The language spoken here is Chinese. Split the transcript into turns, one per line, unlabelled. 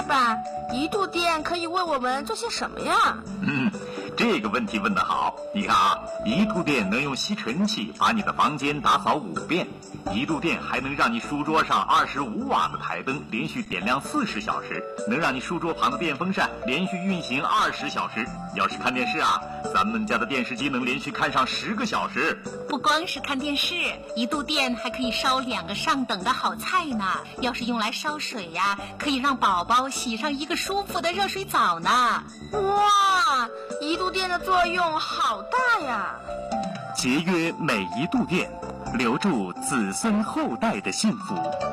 爸爸，1度电可以为我们做些什么呀？
这个问题问得好。你看啊，1度电能用吸尘器把你的房间打扫5遍，1度电还能让你书桌上25瓦的台灯连续点亮40小时，能让你书桌旁的电风扇连续运行20小时。要是看电视啊，咱们家的电视机能连续看上10个小时。
不光是看电视，1度电还可以烧2个上等的好菜呢。要是用来烧水呀，可以让宝宝洗上一个舒服的热水澡呢。
哇，1度电的作用好大呀！
节约每1度电，留住子孙后代的幸福。